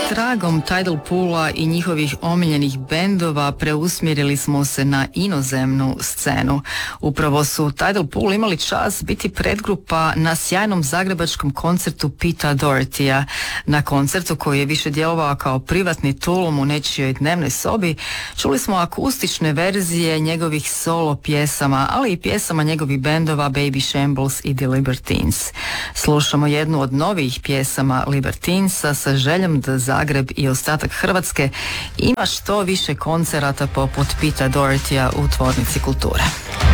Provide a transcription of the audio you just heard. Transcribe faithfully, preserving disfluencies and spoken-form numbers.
Tragom Tidal Poola i njihovih omiljenih bendova preusmjerili smo se na inozemnu scenu. Upravo su Tidal Pool imali čast biti predgrupa na sjajnom zagrebačkom koncertu Peta Dohertya. Na koncertu koji je više djelovao kao privatni tulum u nečijoj dnevnoj sobi, čuli smo akustične verzije njegovih solo pjesama, ali i pjesama njegovih bendova Baby Shambles i The Libertines. Slušamo jednu od novih pjesama Libertinesa sa željom da Zagreb i ostatak Hrvatske ima što više koncerata poput Peta Dohertya u Tvornici kulture.